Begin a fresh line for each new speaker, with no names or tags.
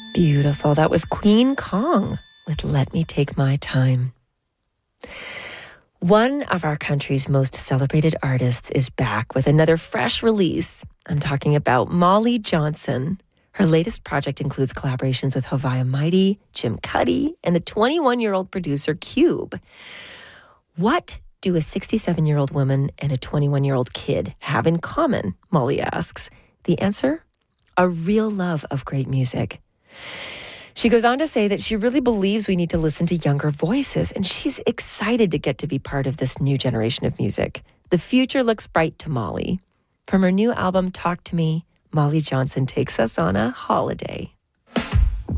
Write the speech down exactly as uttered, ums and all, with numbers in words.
Beautiful. That was Queen Kong with Let Me Take My Time. One of our country's most celebrated artists is back with another fresh release. I'm talking about Molly Johnson. Her latest project includes collaborations with Hovaya Mighty, Jim Cuddy, and the twenty-one-year-old producer Cube. What do a sixty-seven-year-old woman and a twenty-one-year-old kid have in common, Molly asks. The answer? A real love of great music. She goes on to say that she really believes we need to listen to younger voices, and she's excited to get to be part of this new generation of music. The future looks bright to Molly. From her new album, Talk to Me, Molly Johnson takes us on a holiday.